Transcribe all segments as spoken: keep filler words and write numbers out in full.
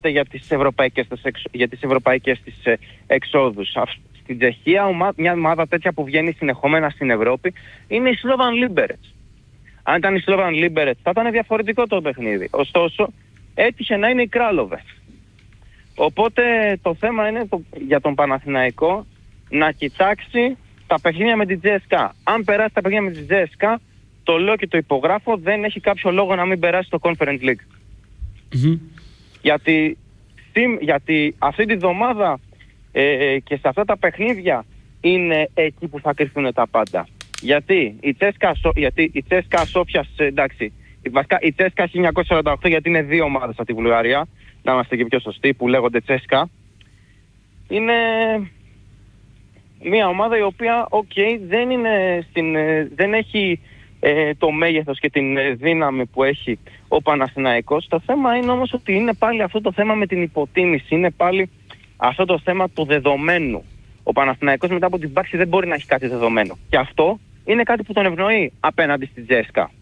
για τις ευρωπαϊκές, για τις ευρωπαϊκές της εξόδους. Στην Τσεχία μια ομάδα τέτοια που βγαίνει συνεχόμενα στην Ευρώπη είναι η Slovan Liberec. Αν ήταν η Slovan Liberec θα ήταν διαφορετικό το παιχνίδι. Ωστόσο έτυχε να είναι η Κράλοβε. Οπότε το θέμα είναι το, για τον Παναθηναϊκό να κοιτάξει τα παιχνίδια με την τζέι ες κέι. Αν περάσει τα παιχνίδια με την τζέι ες κέι, το λέω και το υπογράφω, δεν έχει κάποιο λόγο να μην περάσει το Conference League. Mm-hmm. Γιατί, γιατί αυτή τη βδομάδα ε, και σε αυτά τα παιχνίδια είναι εκεί που θα κρυφθούν τα πάντα. Γιατί η Τσέσκα, γιατί η Τσέσκα Σόφιας, εντάξει, βασικά η Τσέσκα χίλια εννιακόσια σαράντα οκτώ, γιατί είναι δύο ομάδες από τη Βουλγαρία, να είμαστε και πιο σωστοί, που λέγονται Τσέσκα, είναι μια ομάδα η οποία, okay, δεν, είναι στην, δεν έχει ε, το μέγεθος και την δύναμη που έχει ο Παναθηναϊκός. Το θέμα είναι όμως ότι είναι πάλι αυτό το θέμα με την υποτίμηση, είναι πάλι αυτό το θέμα του δεδομένου. Ο Παναθηναϊκός μετά από την πάξη δεν μπορεί να έχει κάτι δεδομένο. Και αυτό είναι κάτι που τον ευνοεί απέναντι στη Τζέσκα.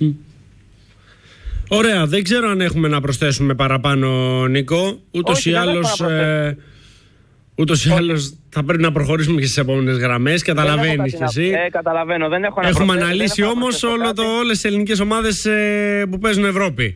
Ωραία, δεν ξέρω αν έχουμε να προσθέσουμε παραπάνω, Νίκο. Ούτως Όχι, ή άλλως, ε, ούτως ή άλλως θα πρέπει να προχωρήσουμε και στις επόμενες γραμμές. Καταλαβαίνεις κι εσύ. Ε, καταλαβαίνω. Δεν έχω να Έχουμε προσθέσω, αναλύσει δεν έχω όμως όλο το, όλες τις ελληνικές ομάδες ε, που παίζουν Ευρώπη.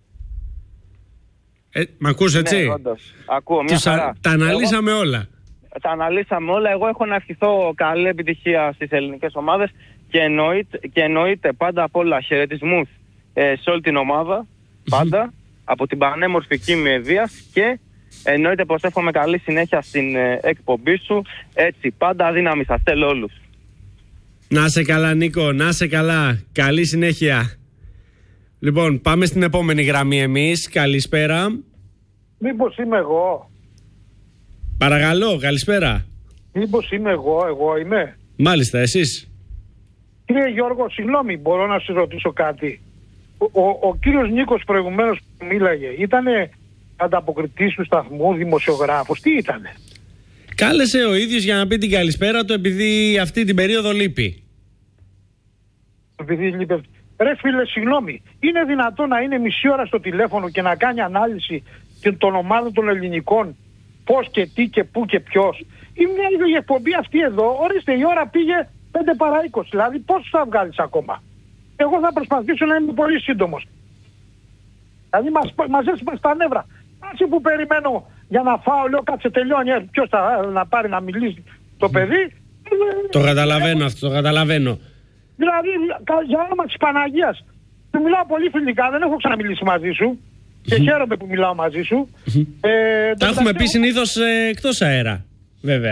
Ε, μ' ακούς έτσι? Ναι, όντως. Ακούω, μια χαρά. Τα αναλύσαμε Εγώ... όλα. Τα αναλύσαμε όλα. Εγώ έχω να ευχηθώ καλή επιτυχία στις ελληνικές ομάδες και εννοείται, και εννοείται πάντα απ' όλα χαιρετισμούς ε, σε όλη την ομάδα, πάντα, από την πανέμορφη Κίμη Ευβίας, και εννοείται πως εύχομαι καλή συνέχεια στην ε, εκπομπή σου. Έτσι, πάντα αδύναμη σας θέλω όλους. Να σε καλά, Νίκο, να σε καλά. Καλή συνέχεια. Λοιπόν, πάμε στην επόμενη γραμμή εμείς. Καλησπέρα. Μήπως είμαι εγώ? Παρακαλώ, καλησπέρα. Μήπως είμαι εγώ, εγώ είμαι? Μάλιστα, εσείς. Κύριε Γιώργο, συγγνώμη, μπορώ να σας ρωτήσω κάτι? Ο, ο, ο κύριος Νίκος προηγουμένως που μίλαγε, ήτανε ανταποκριτής του σταθμού, δημοσιογράφος, τι ήτανε? Κάλεσε ο ίδιος για να πει την καλησπέρα του, επειδή αυτή την περίοδο λείπει. Επειδή λείπει. Ρε φίλε, συγγνώμη, είναι δυνατόν να είναι μισή ώρα στο τηλέφωνο και να κάνει ανάλυση των ομάδων των ελληνικών, πώς και τι και πού και ποιος? Είναι μια ίδια εκπομπή αυτή εδώ, ορίστε, η ώρα πήγε πέντε παρά είκοσι, δηλαδή πώς θα βγάλεις ακόμα? Εγώ θα προσπαθήσω να είμαι πολύ σύντομος. Δηλαδή μας, μαζέψει μας τα νεύρα. Άσυ που περιμένω για να φάω, λέω κάτσε τελειώνει, ποιος θα να πάρει να μιλήσει το παιδί? Το καταλαβαίνω αυτό, το καταλαβαίνω. Δηλαδή, για όνομα της Παναγίας, του μιλάω πολύ φιλικά, δεν έχω ξαναμιλήσει μαζί σου και χαίρομαι που μιλάω μαζί σου. ε, Τα έχουμε πει συνήθως ε, εκτός αέρα, βέβαια.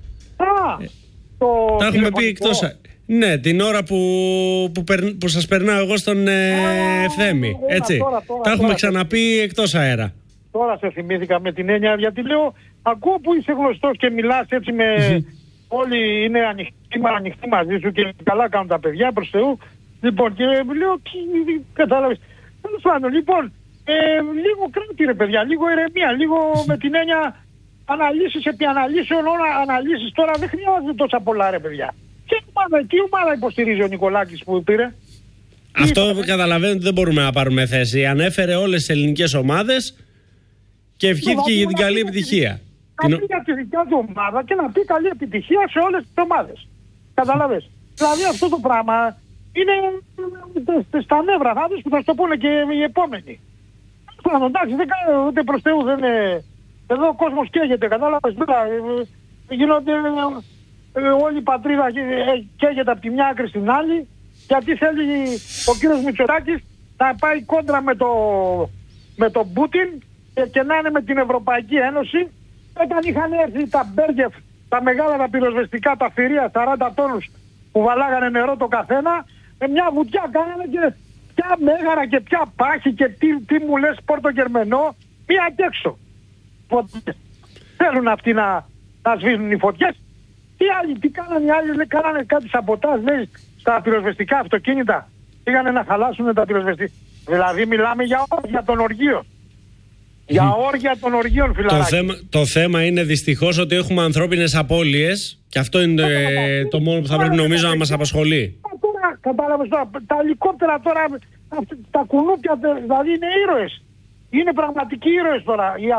Α, το Τα έχουμε πει εκτός αέρα. Ναι, την ώρα που, που, περ, που σας περνάω εγώ στον ε, Ευθέμη, έτσι. Τώρα, τώρα, Τα έχουμε τώρα, ξαναπεί εκτός αέρα. Τώρα σε θυμήθηκα με την έννοια, γιατί λέω, ακούω που είσαι γνωστός και μιλάς έτσι με... Όλοι είναι ανοιχτοί, ανοιχτοί μαζί σου και καλά κάνουν τα παιδιά, προς Θεού. Λοιπόν, και λέω, κατάλαβες. Τέλος πάντων, λοιπόν, ε, λίγο κράτη ρε παιδιά, λίγο ηρεμία, λίγο με την έννοια αναλύσεις επί αναλύσεων, όλα αναλύσεις τώρα δεν χρειάζεται τόσα πολλά ρε παιδιά. Και ομάδα, τι ομάδα υποστηρίζει ο Νικολάκης που πήρε? Αυτό που καταλαβαίνω ότι δεν μπορούμε να πάρουμε θέση. Ανέφερε όλες τις ελληνικές ομάδες και ευχήθηκε για την καλή επιτυχία. Να πει για τη δικιά του ομάδα και να πει καλή επιτυχία σε όλες τις ομάδες. Καταλαβες. Δηλαδή αυτό το πράγμα είναι στα νεύρα. Θα δεις που θα σου το πούνε και οι επόμενοι. Εντάξει, δεν κάνω ούτε προς Θεού, δεν είναι... Εδώ ο κόσμος καίγεται, κατάλαβες. Γίνονται... Όλη η πατρίδα καίγεται από τη μια άκρη στην άλλη, γιατί θέλει ο κύριος Μητσοτάκης να πάει κόντρα με το, με τον Πούτιν και, και να είναι με την Ευρωπαϊκή Ένωση. Όταν είχαν έρθει τα Μπέργκεφ, τα μεγάλα τα πυροσβεστικά, τα φυρία σαράντα τόνους που βαλάγανε νερό το καθένα, με μια βουτιά κάνανε και ποια μέγαρα και ποια πάχη και τι, τι μου λες Πόρτο Γερμενό, μία και έξω. Θέλουν αυτοί να, να σβήνουν οι φωτιές. Τι άλλοι, τι κάνανε οι άλλοι, λέει, κάνανε κάτι σαμποτάζ, λέει, στα πυροσβεστικά αυτοκίνητα. Πήγανε να χαλάσουν τα πυροσβεστικά. Δηλαδή μιλάμε για όργια των οργείων. Για όργια των οργείων, φιλαράκι. Το θέμα, το θέμα είναι δυστυχώς ότι έχουμε ανθρώπινες απώλειες και αυτό είναι ε, το μόνο που θα πρέπει νομίζω να μας απασχολεί. Τώρα, κατάλαβες τώρα, τα ελικόπτερα τώρα, τα κουνούπια, δηλαδή είναι ήρωες. Είναι πραγματικοί ήρωες τώρα. Οι